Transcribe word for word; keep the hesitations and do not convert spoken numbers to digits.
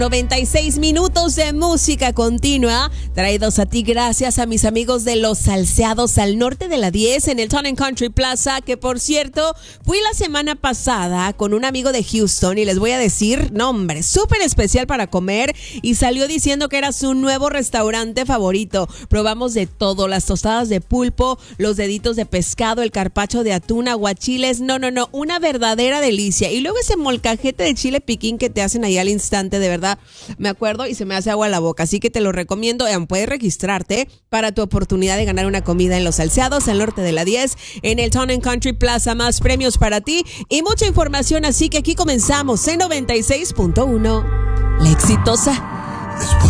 noventa y seis minutos de música continua, traídos a ti gracias a mis amigos de Los Salseados al norte de la diez en el Town and Country Plaza, que por cierto, fui la semana pasada con un amigo de Houston y les voy a decir, no hombre, súper especial para comer, y salió diciendo que era su nuevo restaurante favorito. Probamos de todo, las tostadas de pulpo, los deditos de pescado, el carpaccio de atún, aguachiles, no, no, no, una verdadera delicia. Y luego ese molcajete de chile piquín que te hacen ahí al instante, de verdad, me acuerdo y se me hace agua a la boca, así que te lo recomiendo. Puedes registrarte para tu oportunidad de ganar una comida en Los Salseados al norte de la diez en el Town and Country Plaza. Más premios para ti y mucha información, así que aquí comenzamos en noventa y seis punto uno, La Exitosa. Después